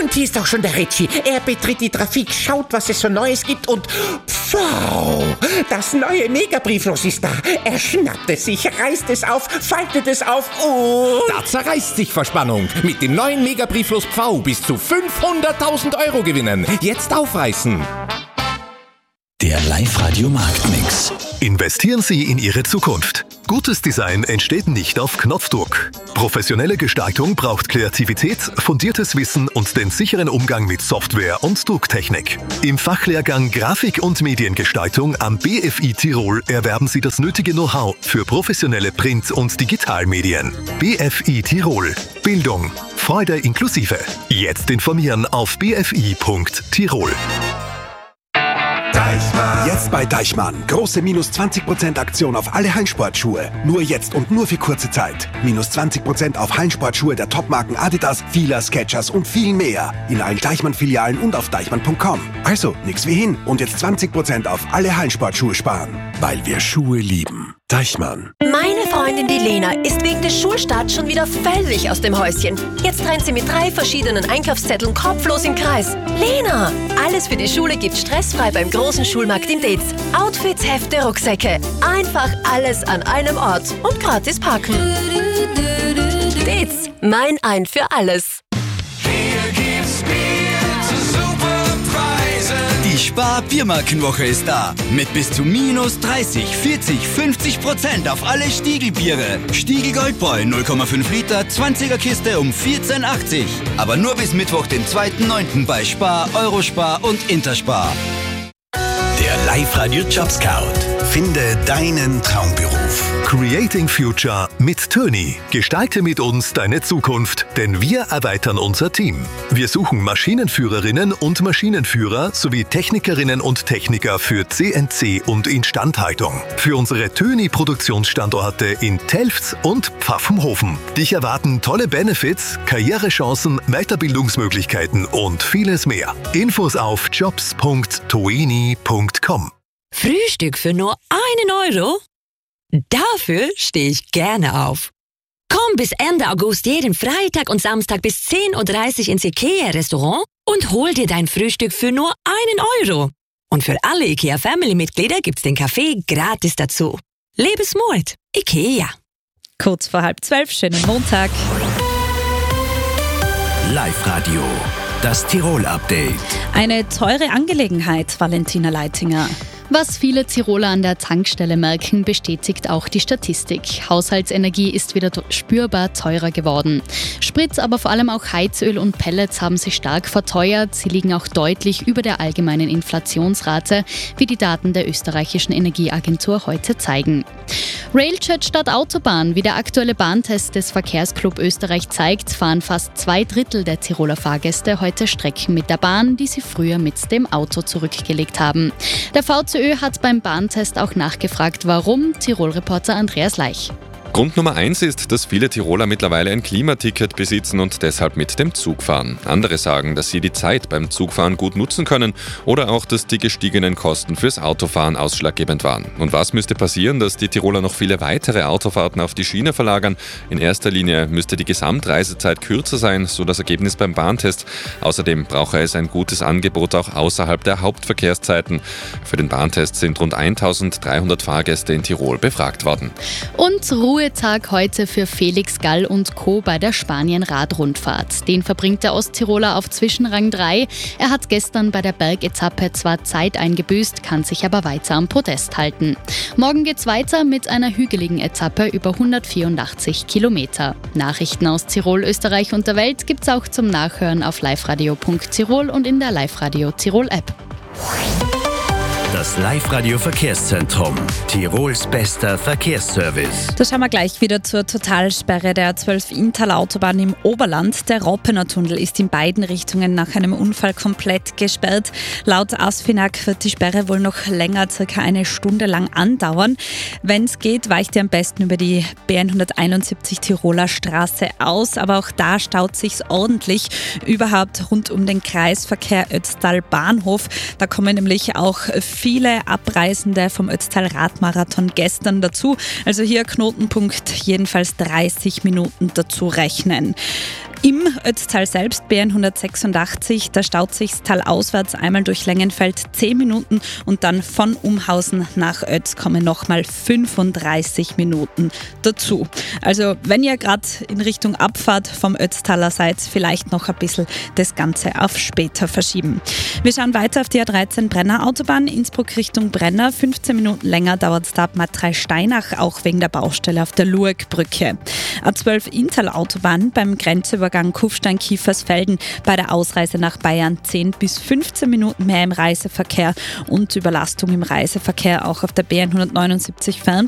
Und hier ist auch schon der Ritchie. Er betritt die Trafik, schaut, was es so Neues gibt und... Wow, das neue Megabrieflos ist da. Er schnappt es sich, reißt es auf, faltet es auf und... Da zerreißt sich Verspannung. Mit dem neuen Megabrieflos Pfau bis zu 500.000 Euro gewinnen. Jetzt aufreißen. Der Live-Radio Marktmix. Investieren Sie in Ihre Zukunft. Gutes Design entsteht nicht auf Knopfdruck. Professionelle Gestaltung braucht Kreativität, fundiertes Wissen und den sicheren Umgang mit Software und Drucktechnik. Im Fachlehrgang Grafik- und Mediengestaltung am BFI Tirol erwerben Sie das nötige Know-how für professionelle Print- und Digitalmedien. BFI Tirol. Bildung. Freude inklusive. Jetzt informieren auf bfi.tirol. Jetzt bei Deichmann. Große minus 20% Aktion auf alle Hallensportschuhe. Nur jetzt und nur für kurze Zeit. Minus 20% auf Hallensportschuhe der Topmarken Adidas, Fila, Skechers und viel mehr. In allen Deichmann-Filialen und auf deichmann.com. Also, nix wie hin. Und jetzt 20% auf alle Hallensportschuhe sparen. Weil wir Schuhe lieben. Deichmann. Meine Freundin, die Lena, ist wegen des Schulstarts schon wieder völlig aus dem Häuschen. Jetzt rennt sie mit 3 verschiedenen Einkaufszetteln kopflos im Kreis. Lena, alles für die Schule gibt's stressfrei beim großen Schulmarkt in Deetz. Outfits, Hefte, Rucksäcke. Einfach alles an einem Ort und gratis parken. Deetz, mein Ein für alles. Die Spar-Biermarkenwoche ist da. Mit bis zu minus 30, 40, 50% auf alle Stiegelbiere. Stiegel Goldbräu 0,5 Liter, 20er Kiste um 14,80. Aber nur bis Mittwoch, den 2.9. bei Spar, Eurospar und Interspar. Der Live-Radio Job Scout. Finde deinen Traumberuf. Creating Future mit Töni. Gestalte mit uns deine Zukunft, denn wir erweitern unser Team. Wir suchen Maschinenführerinnen und Maschinenführer sowie Technikerinnen und Techniker für CNC und Instandhaltung. Für unsere Töni-Produktionsstandorte in Telfs und Pfaffenhofen. Dich erwarten tolle Benefits, Karrierechancen, Weiterbildungsmöglichkeiten und vieles mehr. Infos auf jobs.toeni.com. Frühstück für nur 1 Euro? Dafür stehe ich gerne auf. Komm bis Ende August jeden Freitag und Samstag bis 10.30 Uhr ins IKEA-Restaurant und hol dir dein Frühstück für nur 1 Euro. Und für alle IKEA-Family-Mitglieder gibt's den Kaffee gratis dazu. Lebensmut, IKEA. Kurz vor 11:30, schönen Montag. Live-Radio, das Tirol-Update. Eine teure Angelegenheit, Valentina Leitinger. Was viele Tiroler an der Tankstelle merken, bestätigt auch die Statistik. Haushaltsenergie ist wieder spürbar teurer geworden. Sprit, aber vor allem auch Heizöl und Pellets haben sich stark verteuert. Sie liegen auch deutlich über der allgemeinen Inflationsrate, wie die Daten der österreichischen Energieagentur heute zeigen. Railjet statt Autobahn. Wie der aktuelle Bahntest des Verkehrsclub Österreich zeigt, fahren fast 2/3 der Tiroler Fahrgäste heute Strecken mit der Bahn, die sie früher mit dem Auto zurückgelegt haben. Der VZÖ hat beim Bahntest auch nachgefragt, warum. Tirol-Reporter Andreas Leich. Grund Nummer 1 ist, dass viele Tiroler mittlerweile ein Klimaticket besitzen und deshalb mit dem Zug fahren. Andere sagen, dass sie die Zeit beim Zugfahren gut nutzen können oder auch, dass die gestiegenen Kosten fürs Autofahren ausschlaggebend waren. Und was müsste passieren, dass die Tiroler noch viele weitere Autofahrten auf die Schiene verlagern? In erster Linie müsste die Gesamtreisezeit kürzer sein, so das Ergebnis beim Bahntest. Außerdem brauche es ein gutes Angebot auch außerhalb der Hauptverkehrszeiten. Für den Bahntest sind rund 1.300 Fahrgäste in Tirol befragt worden. Und Ruhetag heute für Felix Gall und Co. bei der Spanien-Radrundfahrt. Den verbringt der Osttiroler auf Zwischenrang 3. Er hat gestern bei der Bergetappe zwar Zeit eingebüßt, kann sich aber weiter am Podest halten. Morgen geht's weiter mit einer hügeligen Etappe über 184 Kilometer. Nachrichten aus Tirol, Österreich und der Welt gibt's auch zum Nachhören auf liveradio.tirol und in der Live-Radio Tirol App. Das Live-Radio-Verkehrszentrum. Tirols bester Verkehrsservice. Da schauen wir gleich wieder zur Totalsperre der 12 Inntal-Autobahn im Oberland. Der Roppener-Tunnel ist in beiden Richtungen nach einem Unfall komplett gesperrt. Laut ASFINAG wird die Sperre wohl noch länger, circa 1 Stunde lang andauern. Wenn es geht, weicht ihr am besten über die B171 Tiroler Straße aus. Aber auch da staut sich's ordentlich. Überhaupt rund um den Kreisverkehr Ötztal-Bahnhof. Da kommen nämlich auch viele Abreisende vom Ötztal-Radmarathon gestern dazu. Also hier Knotenpunkt jedenfalls 30 Minuten dazu rechnen. Im Ötztal selbst, B186, da staut sich's talauswärts einmal durch Längenfeld 10 Minuten und dann von Umhausen nach Ötz kommen nochmal 35 Minuten dazu. Also wenn ihr gerade in Richtung Abfahrt vom Ötztaler seid, vielleicht noch ein bisschen das Ganze auf später verschieben. Wir schauen weiter auf die A13 Brenner Autobahn, Innsbruck Richtung Brenner. 15 Minuten länger dauert es da ab Matrei Steinach, auch wegen der Baustelle auf der Lurgbrücke. A12 Inntal Autobahn beim Grenzübergang Kufstein-Kiefersfelden bei der Ausreise nach Bayern 10 bis 15 Minuten mehr im Reiseverkehr und Überlastung im Reiseverkehr auch auf der B179 Fern